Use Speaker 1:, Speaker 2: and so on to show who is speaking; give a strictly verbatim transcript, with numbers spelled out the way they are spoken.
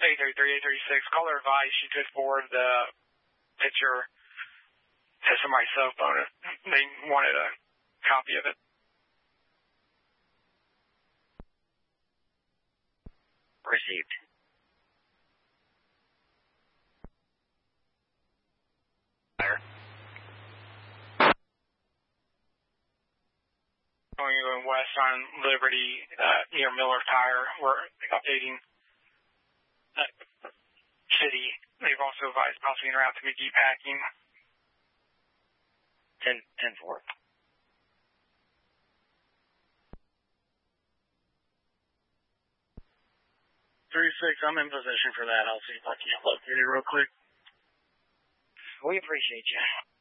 Speaker 1: eight three three, eight three six. Caller advised she could forward the picture to somebody's cell phone if they wanted a copy of it.
Speaker 2: Received. Fire.
Speaker 1: Going west on Liberty, uh, near Miller Tire. We're updating uh, City. They've also advised possibly en route to McGee Packing.
Speaker 2: ten, ten four.
Speaker 1: three six, I'm in position for that. I'll see if I can locate it real quick.
Speaker 2: We appreciate you.